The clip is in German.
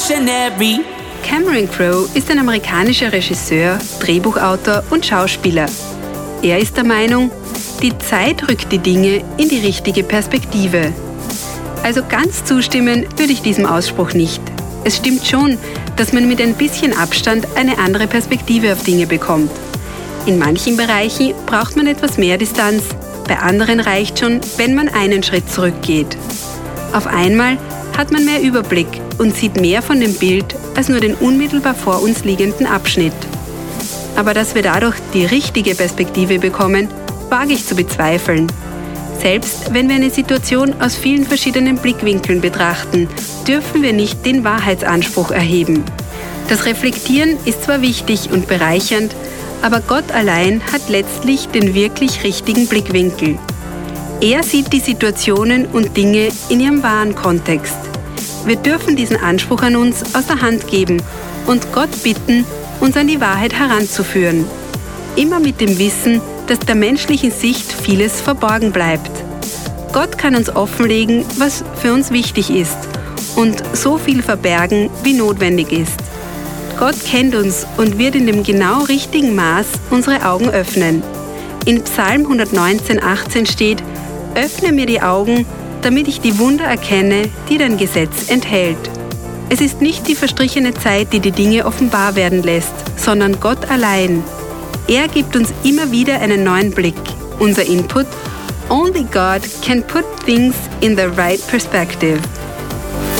revolutionary. Cameron Crowe ist ein amerikanischer Regisseur, Drehbuchautor und Schauspieler. Er ist der Meinung, die Zeit rückt die Dinge in die richtige Perspektive. Also ganz zustimmen würde ich diesem Ausspruch nicht. Es stimmt schon, dass man mit ein bisschen Abstand eine andere Perspektive auf Dinge bekommt. In manchen Bereichen braucht man etwas mehr Distanz, bei anderen reicht schon, wenn man einen Schritt zurückgeht. Auf einmal hat man mehr Überblick und sieht mehr von dem Bild als nur den unmittelbar vor uns liegenden Abschnitt. Aber dass wir dadurch die richtige Perspektive bekommen, wage ich zu bezweifeln. Selbst wenn wir eine Situation aus vielen verschiedenen Blickwinkeln betrachten, dürfen wir nicht den Wahrheitsanspruch erheben. Das Reflektieren ist zwar wichtig und bereichernd, aber Gott allein hat letztlich den wirklich richtigen Blickwinkel. Er sieht die Situationen und Dinge in ihrem wahren Kontext. Wir dürfen diesen Anspruch an uns aus der Hand geben und Gott bitten, uns an die Wahrheit heranzuführen. Immer mit dem Wissen, dass der menschlichen Sicht vieles verborgen bleibt. Gott kann uns offenlegen, was für uns wichtig ist und so viel verbergen, wie notwendig ist. Gott kennt uns und wird in dem genau richtigen Maß unsere Augen öffnen. In Psalm 119,18 steht: Öffne mir die Augen, damit ich die Wunder erkenne, die dein Gesetz enthält. Es ist nicht die verstrichene Zeit, die die Dinge offenbar werden lässt, sondern Gott allein. Er gibt uns immer wieder einen neuen Blick. Unser Input: Only God can put things in the right perspective.